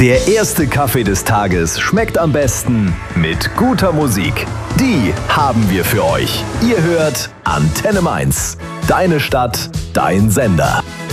Der erste Kaffee des Tages schmeckt am besten mit guter Musik. Die haben wir für euch. Ihr hört Antenne Mainz. Deine Stadt, dein Sender.